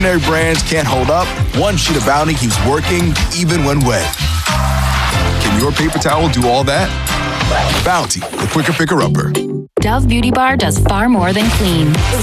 Ordinary brands can't hold up. One sheet of Bounty keeps working even when wet. Can your paper towel do all that? Bounty, the quicker picker-upper. Dove Beauty Bar does far more than clean.